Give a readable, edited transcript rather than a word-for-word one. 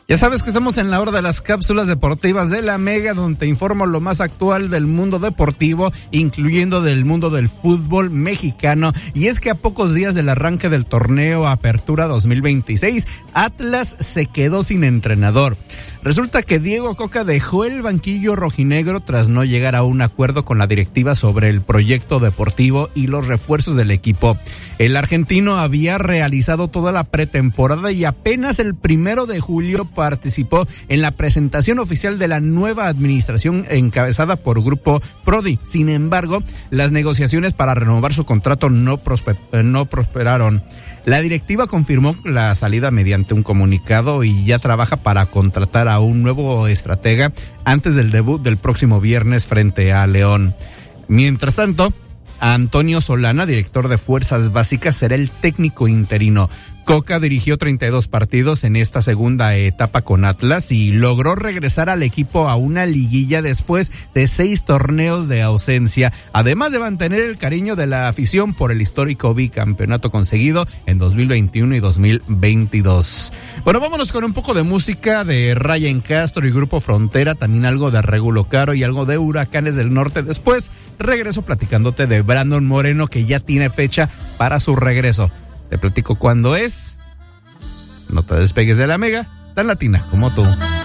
Ya sabes que estamos en la hora de las cápsulas deportivas de la Mega, donde te informo lo más actual del mundo deportivo, incluyendo del mundo del fútbol mexicano. Y es que a pocos días del arranque del torneo Apertura 2026, Atlas se quedó sin entrenador. Resulta que Diego Coca dejó el banquillo rojinegro tras no llegar a un acuerdo con la directiva sobre el proyecto deportivo y los refuerzos del equipo. El argentino había realizado toda la pretemporada y apenas el 1 de julio participó en la presentación oficial de la nueva administración encabezada por Grupo Prodi. Sin embargo, las negociaciones para renovar su contrato no prosperaron. La directiva confirmó la salida mediante un comunicado y ya trabaja para contratar a un nuevo estratega antes del debut del próximo viernes frente a León. Mientras tanto, Antonio Solana, director de Fuerzas Básicas, será el técnico interino. Coca dirigió 32 partidos en esta segunda etapa con Atlas y logró regresar al equipo a una liguilla después de 6 torneos de ausencia, además de mantener el cariño de la afición por el histórico bicampeonato conseguido en 2021 y 2022. Bueno, vámonos con un poco de música de Ryan Castro y Grupo Frontera, también algo de Regulo Caro y algo de Huracanes del Norte. Después regreso platicándote de Brandon Moreno, que ya tiene fecha para su regreso. Te platico cuándo es. No te despegues de la Mega, tan latina como tú.